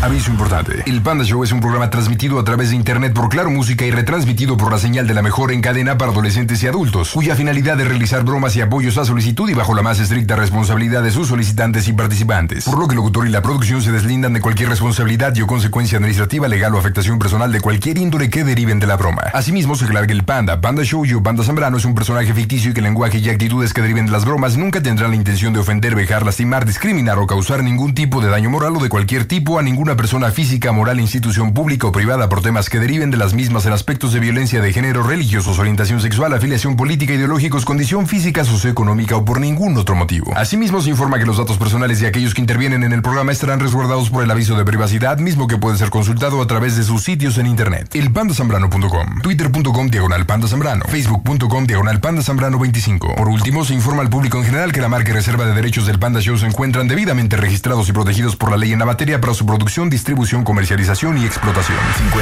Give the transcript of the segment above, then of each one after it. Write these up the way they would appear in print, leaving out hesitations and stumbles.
Aviso importante. El Panda Show es un programa transmitido a través de internet por Claro Música y retransmitido por la señal de la mejor en cadena para adolescentes y adultos, cuya finalidad es realizar bromas y apoyos a solicitud y bajo la más estricta responsabilidad de sus solicitantes y participantes. Por lo que el locutor y la producción se deslindan de cualquier responsabilidad y o consecuencia administrativa, legal o afectación personal de cualquier índole que deriven de la broma. Asimismo, se aclara que el Panda Show y Panda Zambrano es un personaje ficticio y que el lenguaje y actitudes que deriven de las bromas nunca tendrán la intención de ofender, vejar, lastimar, discriminar o causar ningún tipo de daño moral o de cualquier tipo a ninguna persona física, moral, institución pública o privada por temas que deriven de las mismas en aspectos de violencia de género, religiosos, orientación sexual, afiliación política, ideológicos, condición física, socioeconómica o por ningún otro motivo. Asimismo, se informa que los datos personales de aquellos que intervienen en el programa estarán resguardados por el aviso de privacidad, mismo que puede ser consultado a través de sus sitios en internet. Elpandasambrano.com, twitter.com/pandazambrano, facebook.com/pandazambrano25. Por último, se informa al público en general que la marca y reserva de derechos del Panda Show se encuentran debidamente registrados y protegidos por la ley en la materia para su producción, distribución, comercialización y explotación.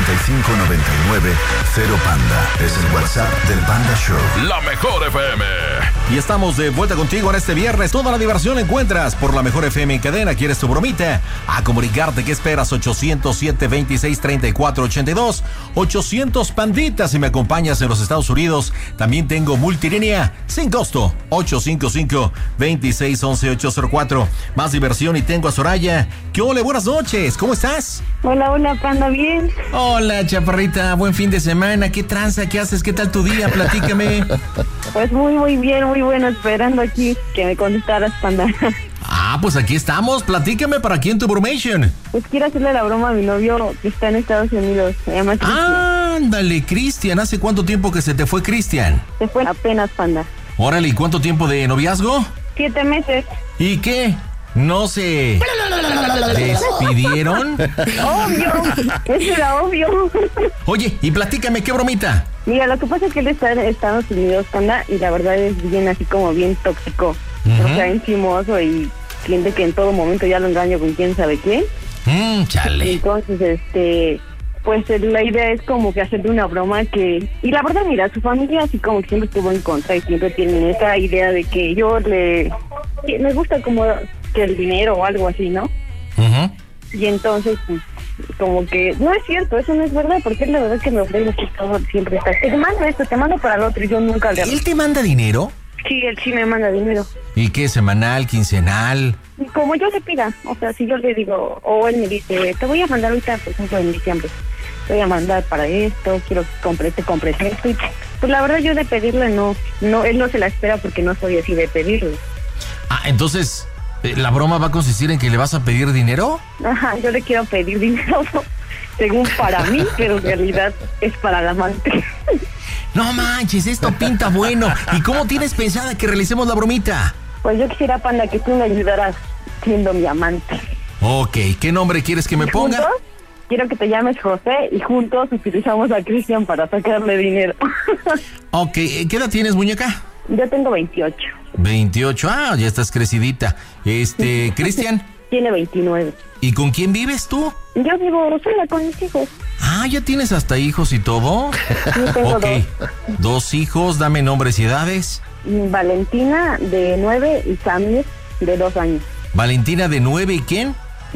5599-0 Panda es el WhatsApp del Panda Show. La Mejor FM. Y estamos de vuelta contigo en este viernes. Toda la diversión la encuentras por La Mejor FM en cadena. ¿Quieres tu bromita? A comunicarte. ¿Qué esperas? 807-2634-82. 800 panditas si me acompañas en los Estados Unidos. También tengo multilínea sin costo. 855-2611-804. Más diversión y tengo a Soraya. ¿Qué ole? Buenas noches. ¿Cómo estás? Hola, Panda, ¿bien? Hola, chaparrita. Buen fin de semana. ¿Qué tranza? ¿Qué haces? ¿Qué tal tu día? Platícame. Pues muy bien, muy bueno. Esperando aquí que me contestaras, Panda. Pues aquí estamos. Platícame, ¿para quién tu bromation? Pues quiero hacerle la broma a mi novio que está en Estados Unidos. Se llama Cristian. Ándale, Cristian. ¿Hace cuánto tiempo que se te fue Cristian? Se fue apenas, Panda. Órale, ¿y cuánto tiempo de noviazgo? 7 meses. ¿Y qué? ¿No se despidieron? Obvio, eso era obvio. Oye, y platícame, ¿qué bromita? Mira, lo que pasa es que él está en Estados Unidos, Panda, y la verdad es bien así como bien tóxico. O sea, encimoso y siente que en todo momento ya lo engaño con quién sabe quién. Chale. Entonces, pues la idea es como que hacerle una broma que... Y la verdad, mira, su familia así como que siempre estuvo en contra y siempre tienen esa idea de que yo me gusta como que el dinero o algo así, ¿no? Y entonces, pues, como que no es cierto, eso no es verdad, porque es la verdad que me ofrece que todo siempre está. Te mando esto, te mando para el otro y yo nunca le... ¿Él te manda dinero? Sí, él sí me manda dinero. ¿Y qué? ¿Semanal, quincenal? Como yo le pida, o sea, si yo le digo, o él me dice, te voy a mandar ahorita, por ejemplo, en diciembre, te voy a mandar para esto, quiero que compres esto, y pues la verdad yo de pedirle no, él no se la espera porque no soy así de pedirle. Entonces, ¿la broma va a consistir en que le vas a pedir dinero? Ajá, yo le quiero pedir dinero, según para mí, pero en realidad es para la amante. No manches, esto pinta bueno. ¿Y cómo tienes pensada que realicemos la bromita? Pues yo quisiera, Panda, que tú me ayudaras siendo mi amante. Ok, ¿qué nombre quieres que me ponga? ¿Juntos? Quiero que te llames José y juntos utilizamos a Cristian para sacarle dinero. Ok, ¿qué edad tienes, muñeca? Yo tengo 28. 28, ya estás crecidita. ¿Cristian? Tiene 29. ¿Y con quién vives tú? Yo vivo sola con mis hijos. ¿Ya tienes hasta hijos y todo? Yo tengo dos hijos, dame nombres y edades. Valentina, de 9, y Samir, de 2 años. ¿Valentina, de 9 y quién?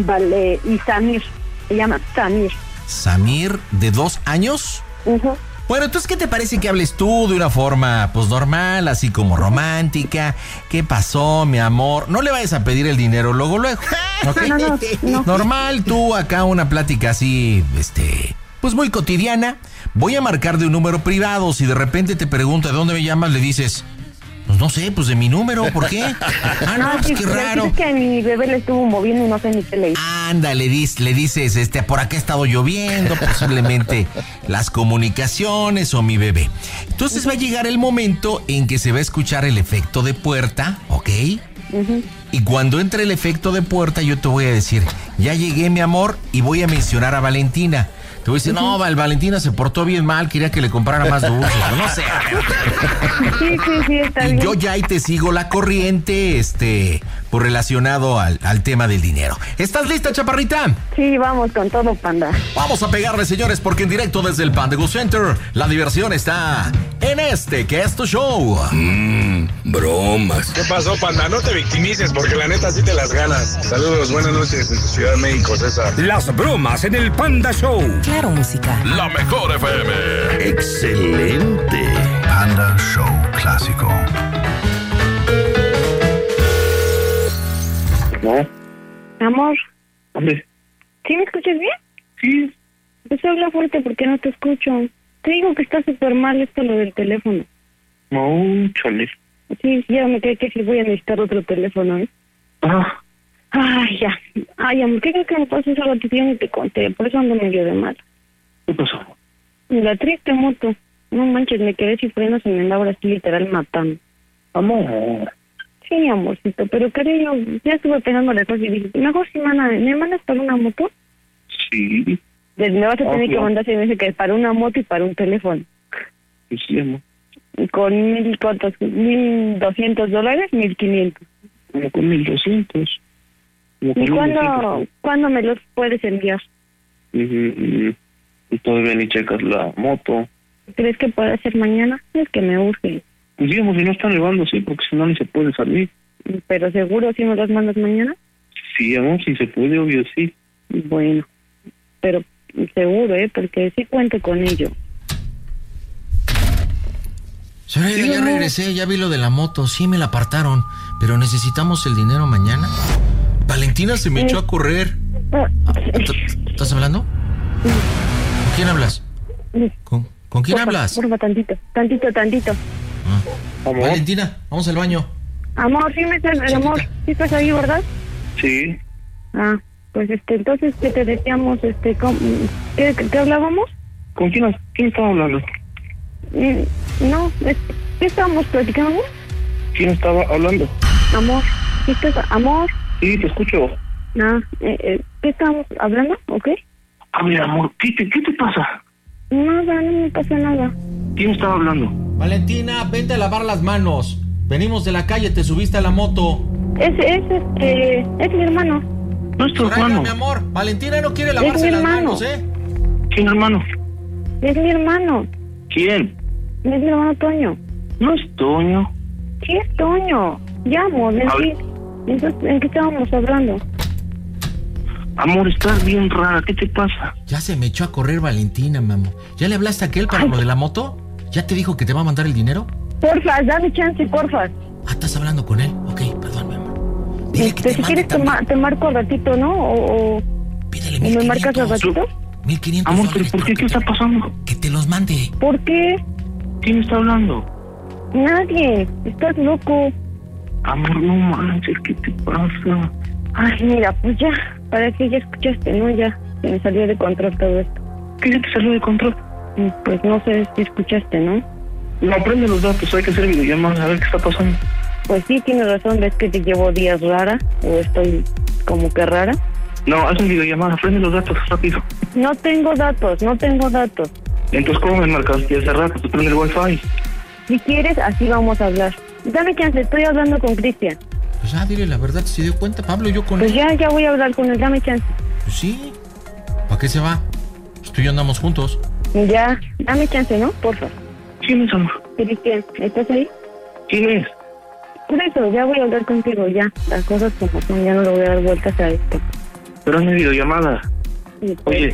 Y Samir, se llama Samir. ¿Samir, de 2 años? Bueno, entonces, ¿qué te parece que hables tú de una forma, pues, normal, así como romántica? ¿Qué pasó, mi amor? No le vayas a pedir el dinero luego. ¿Okay? No. Normal, tú acá una plática así, pues muy cotidiana. Voy a marcar de un número privado. Si de repente te pregunta de dónde me llamas, le dices... Pues no sé, pues de mi número, ¿por qué? Pues qué raro. Es que a mi bebé le estuvo moviendo y no sé ni qué le hizo. Le dices, por acá ha estado lloviendo, posiblemente las comunicaciones o mi bebé. Entonces va a llegar el momento en que se va a escuchar el efecto de puerta, ¿ok? Y cuando entre el efecto de puerta, yo te voy a decir, ya llegué, mi amor, y voy a mencionar a Valentina. Te voy a decir, no, Valentina se portó bien mal, quería que le comprara más dulces, no sé. Sí, está bien. Y yo ya ahí te sigo la corriente, pues relacionado al tema del dinero. ¿Estás lista, chaparrita? Sí, vamos con todo, Panda. Vamos a pegarle, señores, porque en directo desde el Panda Go Center, la diversión está en este que es tu show. Bromas. ¿Qué pasó, panda? No te victimices porque la neta sí te las ganas. Saludos, buenas noches desde Ciudad de México, César. Las bromas en el Panda Show. Claro, música. La mejor FM. Excelente. Panda Show Clásico. ¿No? Amor, Hombre, ¿sí me escuchas bien? sí. Pues habla fuerte porque no te escucho. Te digo que está súper mal esto lo del teléfono. No, chale. Sí, ya me cree que sí voy a necesitar otro teléfono, ¿eh? Ah, Ay, ya. Ay, amor, ¿qué crees que me pasó esa ratito? Ya ni te conté, por eso ando medio de mal. ¿qué pasó? La triste moto. No manches, me quedé sin frenos y me andaba ahora así literal matando. Amor. Sí, amorcito, pero quería yo, ya estuve pensando las cosas y dije, mejor si ¿me mandas para una moto? Sí. Me vas a tener que claro. mandar, se me dice que para una moto y para un teléfono. Sí, amor. Con $1,200, 1,500. Como con 1,200. Como con ¿Y 1,200. cuándo me los puedes enviar? Y todavía ni checas la moto. ¿Crees que puede ser mañana? Es que me urge. Pues digamos, si no está nevando, sí, porque si no ni se puede salir. Pero seguro si me los mandas mañana. Sí, amor, si se puede, obvio, sí. Bueno, pero seguro, porque sí cuento con ello. Soraya, ya regresé, ya vi lo de la moto, sí me la apartaron, pero necesitamos el dinero mañana. Valentina se me echó a correr. ¿Estás hablando? ¿Con quién hablas? ¿Con quién hablas? Porfa, tantito. Amor. Valentina, vamos al baño. Amor, sí me estás, amor, sí estás ahí, ¿verdad? Sí. Ah, pues entonces que te decíamos, ¿qué hablábamos? ¿Con quién estaba hablando? No, ¿qué estábamos platicando? ¿Quién estaba hablando? Amor, ¿sí estás, amor? Sí, te escucho. Ah, ¿qué estábamos hablando? ¿O qué? A ver, amor, ¿qué te pasa? Nada, no me pasa nada. ¿Quién estaba hablando? Valentina, vente a lavar las manos. Venimos de la calle, te subiste a la moto. Es mi hermano. No es tu Soraya, hermano. mi amor, Valentina no quiere Es lavarse mi las hermano. manos, ¿Quién hermano? Es mi hermano. ¿Quién? Es mi hermano Toño. No es Toño. Sí, es Toño. Ya, amor, entonces, ¿en qué estábamos hablando? Amor, estás bien rara, ¿qué te pasa? Ya se me echó a correr Valentina, mi amor. ¿Ya le hablaste a aquel para lo de la moto? ¿Ya te dijo que te va a mandar el dinero? Porfa, dame chance, porfa. Ah, ¿estás hablando con él? Ok, perdón, mi amor. Dile que te Si mande quieres también. te marco al ratito, ¿no? O Pídele ¿me marcas al 1,500. ratito? 1,500 Amor, ¿pero dólares. por qué? pero ¿Qué está pasando? Que te los mande. ¿Por qué? ¿Quién está hablando? Nadie. Estás loco. Amor, no manches, ¿qué te pasa? Ay, mira, pues ya. ¿Para qué? Ya escuchaste, ¿no? Ya. Se me salió de control todo esto. ¿Qué se te salió de control? Pues no sé si escuchaste, ¿no? No, prende los datos, hay que hacer videollamadas, a ver qué está pasando. Pues sí, tienes razón. ¿Ves que te llevo días rara? ¿O estoy como que rara? No, haz una videollamada, prende los datos, rápido. No tengo datos. Entonces, ¿cómo me marcaste hace rato? Tú prende el wifi. Si quieres, así vamos a hablar. Dame chance, estoy hablando con Cristian. Pues ya, dile la verdad, si se dio cuenta, Pablo, yo con Pues él. ya voy a hablar con él, dame chance. Pues sí. ¿Para qué se va? Pues tú y yo andamos juntos. Ya, dame chance, ¿no? Porfa. ¿Quién es, amor? Cristian, ¿estás ahí? ¿Quién es? Por eso, ya voy a hablar contigo, ya. Las cosas como son, ya no le voy a dar vueltas a esto. Pero hazme videollamada. Y pues, Oye,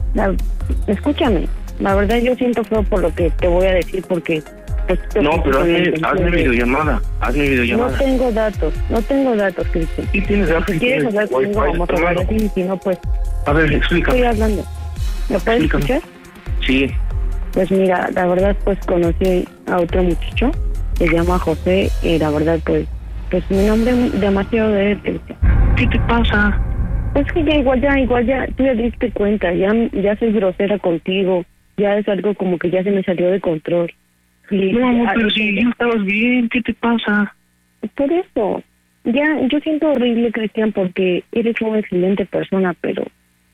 escúchame, la verdad yo siento feo por lo que te voy a decir porque... pues, no, pero hazme de- videollamada. Hazme No videollamada. tengo datos, Cristian. ¿Y tienes datos? Si quieres hablar conmigo, vamos a hablar así, y si no, pues, A ver, explícame. estoy hablando. ¿Lo puedes Explícame. escuchar? Sí. Pues mira, la verdad, pues conocí a otro muchacho, se llama José, y la verdad, pues mi nombre es demasiado de él, Cristian. ¿Qué te pasa? Es que ya igual ya, tú ya diste cuenta, ya soy grosera contigo, ya es algo como que ya se me salió de control. Y, No, amor, pero si ya estabas bien, ¿qué te pasa? por eso, ya, yo siento horrible, Cristian, porque eres una excelente persona, pero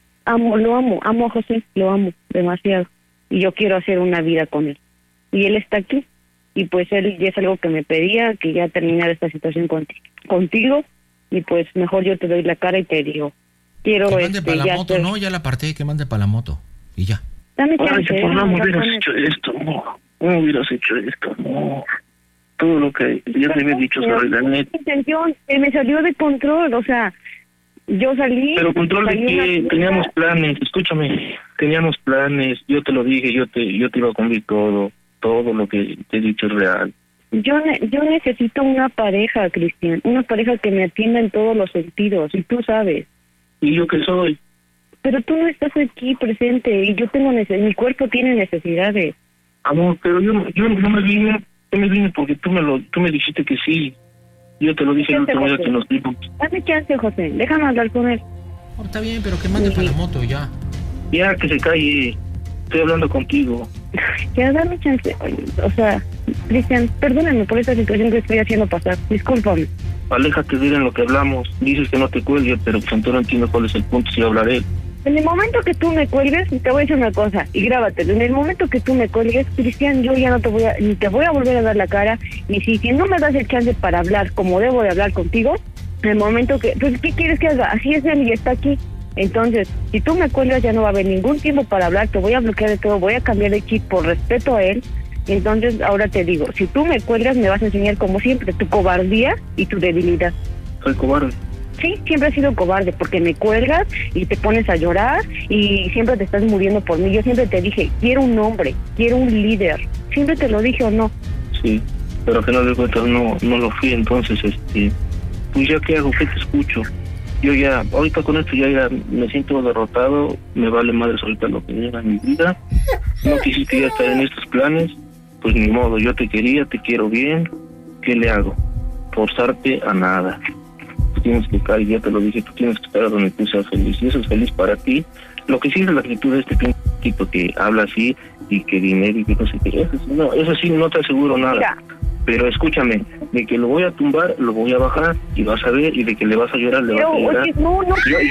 lo amo a José, lo amo demasiado, y yo quiero hacer una vida con él. Y él está aquí, y pues él ya es algo que me pedía, que ya terminara esta situación contigo, y pues mejor yo te doy la cara y te digo, quiero Que mande para la ya moto, hacer- ¿no? Ya la aparté, que mande para la moto. Y ya. Dame Ay, chance, si por no vamos a hubieras poner- hecho esto, no. No hubieras hecho esto, no. Todo lo que ya te había dicho sobre la neta. Intención, me salió de control, o sea, yo salí... Pero control de que teníamos planes, escúchame, teníamos planes, yo te lo dije, yo te iba a cumplir todo lo que te he dicho es real. Yo necesito una pareja, Cristian, una pareja que me atienda en todos los sentidos, y tú sabes. ¿Y yo qué soy? Pero tú no estás aquí presente, y yo tengo mi cuerpo tiene necesidades. Amor, pero yo no me vine, porque tú me dijiste que sí. Yo te lo dije el último día que nos vimos. Dame chance, José, déjame hablar con él. Oh, está bien, pero que mande para la moto ya. Ya, que se calle. Estoy hablando contigo. Ya, dame chance. O sea, Cristian, perdóname por esta situación que estoy haciendo pasar. Discúlpame. Aléjate de en lo que hablamos. Dices que no te cuelgue, pero pues entonces no entiendo cuál es el punto, si hablaré. En el momento que tú me cuelgues, te voy a decir una cosa, y grábatelo. En el momento que tú me cuelgues, Cristian, yo ya no te voy a volver a dar la cara, y si no me das el chance para hablar como debo de hablar contigo, en el momento que... Pues, ¿qué quieres que haga? Así es él y está aquí. Entonces, si tú me cuelgas, ya no va a haber ningún tiempo para hablar, te voy a bloquear de todo, voy a cambiar de chip por respeto a él. Entonces, ahora te digo, si tú me cuelgas, me vas a enseñar como siempre tu cobardía y tu debilidad. Soy cobarde. Sí, siempre has sido cobarde, porque me cuelgas y te pones a llorar y siempre te estás muriendo por mí. Yo siempre te dije, quiero un hombre, quiero un líder. Siempre te lo dije, ¿o no? Sí, pero a final de cuentas no lo fui, entonces, pues ya qué hago, qué te escucho. Yo ya, ahorita con esto ya me siento derrotado, me vale madres ahorita lo que llega en mi vida. No quisiste ya estar en estos planes, pues ni modo, yo te quería, te quiero bien. ¿Qué le hago? Forzarte a nada. Tú tienes que caer, ya te lo dije, tú tienes que estar a donde tú seas feliz. Y eso es feliz para ti. Lo que sí es la actitud de este tipo que habla así y que dinero y que no sé qué. Eso sí no te aseguro nada. Mira. Pero escúchame, de que lo voy a tumbar, lo voy a bajar y vas a ver, y de que le vas a llorar, le vas a llorar. Oye, no,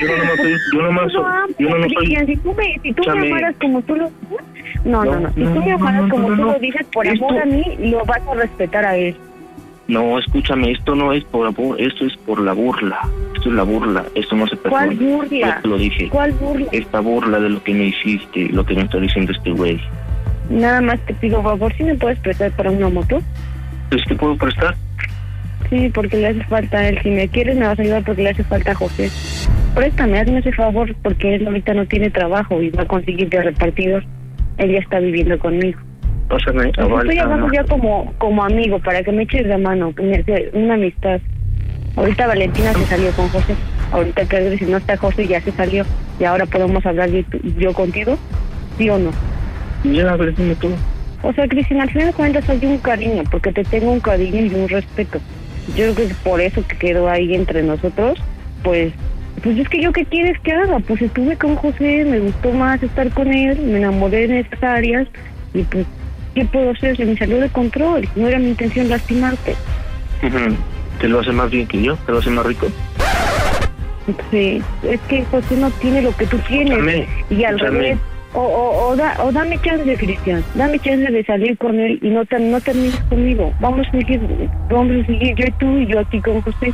yo no soy... Si tú me amaras como tú lo... No. Si tú me amaras como tú lo dices, por amor a mí, lo vas a respetar a él. No, escúchame, esto no es por amor, esto es por la burla. Esto es la burla, esto no se perdona. ¿Cuál burla? Yo te lo dije. ¿Cuál burla? Esta burla de lo que me hiciste, lo que me está diciendo este güey. Nada más te pido, por favor, si me puedes prestar para una moto. ¿Pues te puedo prestar? Sí, porque le hace falta a él. Si me quieres, me vas a ayudar porque le hace falta a José. Préstame, hazme ese favor, porque él ahorita no tiene trabajo y va a conseguir de repartidor. Él ya está viviendo conmigo. Pásame, estoy hablando ya como amigo, para que me eches la mano, una amistad. Ahorita Valentina se salió con José. Ahorita que si no está José, ya se salió. Y ahora podemos hablar yo contigo, ¿sí o no? Ya, a ver, dime tú. O sea, Cristina, al final de cuentas hay un cariño, porque te tengo un cariño y un respeto. Yo creo que es por eso que quedó ahí entre nosotros, pues es que yo, ¿qué quieres que haga? Pues estuve con José, me gustó más estar con él, me enamoré en estas áreas, y pues, ¿qué puedo hacer? Se me salió de control, no era mi intención lastimarte. ¿Te lo hace más bien que yo? ¿Te lo hace más rico? Sí, es que José no tiene lo que tú tienes, y al revés. O dame chance, Cristian, dame chance de salir con él y no termines conmigo. Vamos a seguir yo y tú y yo aquí con José.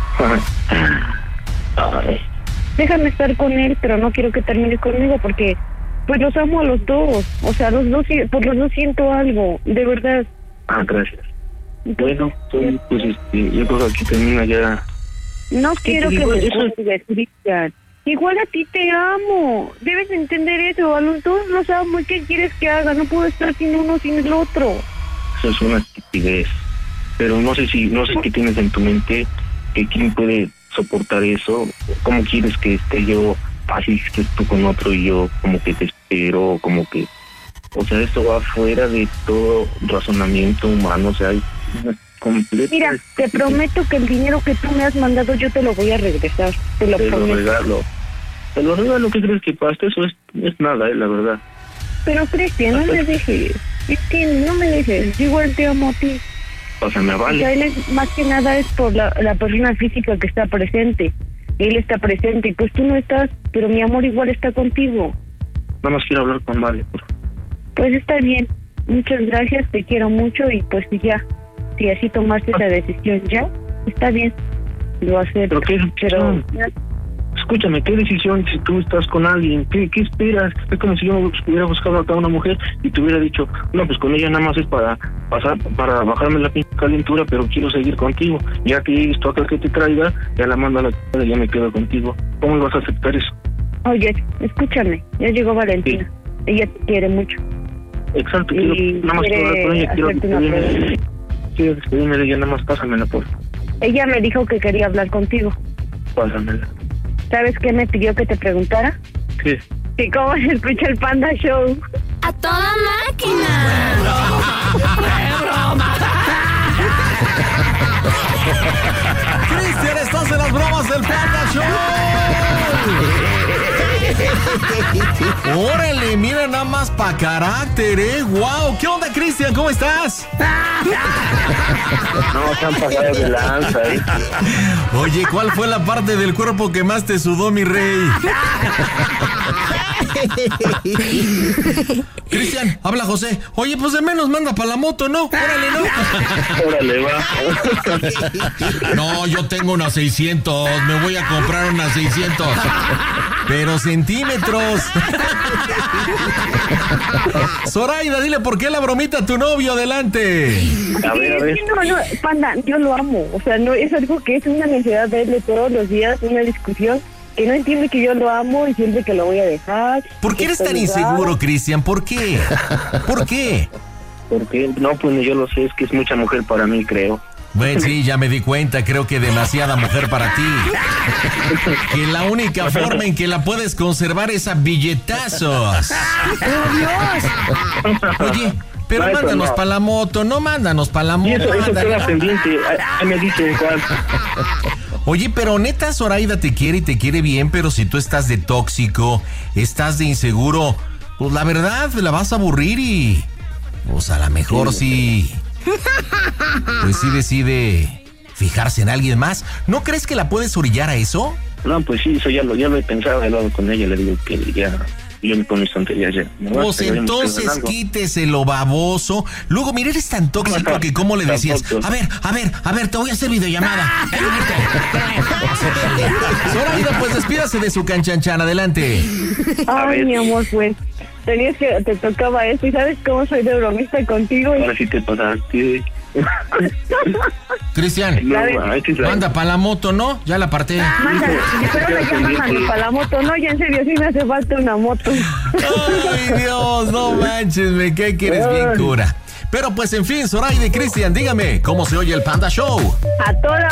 Ay. Déjame estar con él, pero no quiero que termines conmigo porque pues los amo a los dos. O sea, por los dos siento algo, de verdad. Gracias. Bueno, pues yo creo que aquí termina ya. No quiero que me juzgues, Cristian. Igual a ti te amo. Debes entender eso. A los dos los amo. ¿Qué quieres que haga? No puedo estar sin uno sin el otro. Eso es una estupidez. Pero no sé qué tienes en tu mente, que quién puede soportar eso. ¿Cómo quieres que esté yo así que tú con otro y yo como que te espero, como que... O sea, esto va fuera de todo razonamiento humano. O sea, hay una completa... Mira, te prometo que el dinero que tú me has mandado yo te lo voy a regresar. Te lo prometo. Te lo regalo, ¿qué crees que pasa? Eso es nada, la verdad. Pero Cristian, no me dejes. Es que no me dejes. Yo igual te amo a ti. O sea, me vale. O sea, él más que nada es por la persona física que está presente. Él está presente y pues tú no estás, pero mi amor igual está contigo. Nada más quiero hablar con Vale, por favor. Pues está bien. Muchas gracias, te quiero mucho y pues ya. Si así tomaste esa decisión ya, está bien. Lo acepto. ¿Pero qué? Pero... escúchame, ¿qué decisión si tú estás con alguien? ¿Qué esperas? Es como si yo hubiera buscado acá a una mujer y te hubiera dicho, no, pues con ella nada más es para bajarme la pinche calentura, pero quiero seguir contigo. Ya que llegues tú acá que te traiga, ya la mando a la chingada y ya me quedo contigo. ¿Cómo vas a aceptar eso? Oye, escúchame, ya llegó Valentina. Sí. Ella te quiere mucho. Exacto, quiero nada más hablar con ella, quiero despedirme de ella, nada más pásamela, por favor. Ella me dijo que quería hablar contigo. Pásamela. ¿Sabes qué me pidió que te preguntara? ¿Qué? ¿Y cómo se escucha el Panda Show? ¡A toda máquina! ¡Broma! Cristian, estás en las bromas del Panda Show. Órale, mira nada más pa' carácter, ¡Wow! ¿Qué onda, Cristian? ¿Cómo estás? No, se han pasado de lanza, Oye, ¿cuál fue la parte del cuerpo que más te sudó, mi rey? Cristian, habla José. Oye, pues de menos manda para la moto, ¿no? Órale, ¿no? Órale, va. No, yo tengo unas 600. Me voy a comprar unas 600. Pero centímetros. Zoraida, dile por qué la bromita a tu novio, adelante. A ver. No, Panda, yo lo amo. O sea, no es algo que es una necesidad de él de todos los días, una discusión que no entiende que yo lo amo y siempre que lo voy a dejar. ¿Por qué eres tan inseguro, Cristian? ¿Por qué? ¿Por qué? Porque no, pues yo lo sé, es que es mucha mujer para mí, creo. Bueno, sí, ya me di cuenta, creo que demasiada mujer para ti. Que la única forma en que la puedes conservar es a billetazos. ¡Oh, Dios! Oye, pero no, mándanos para la moto, no mándanos para la moto. Y eso queda pendiente, ahí me dice cuál. Oye, pero neta, Zoraida te quiere y te quiere bien, pero si tú estás de tóxico, estás de inseguro, pues la verdad, la vas a aburrir y... pues a lo mejor sí... pues sí decide fijarse en alguien más. ¿No crees que la puedes orillar a eso? No, pues sí, eso ya lo he pensado, he hablado con ella, le digo que ya... yo me con mis tonterías ya. Pues entonces quíteselo, baboso. Luego, mira, eres tan tóxico que como le decías, a ver, te voy a hacer videollamada. Zoraida, pues despídase de su canchanchan, adelante. Ay, mi amor, pues te tocaba esto. ¿Y sabes cómo soy de bromista contigo? Ahora sí te pasaste. Cristian, manda para la moto, ¿no? Ya la aparté. Mándale, pero me llaman para la moto, no, ya en serio, sí me hace falta una moto. Ay, Dios, no manches, me cae que eres bien cura. Pero pues en fin, Zoraida y Cristian, dígame, ¿cómo se oye el Panda Show? A toda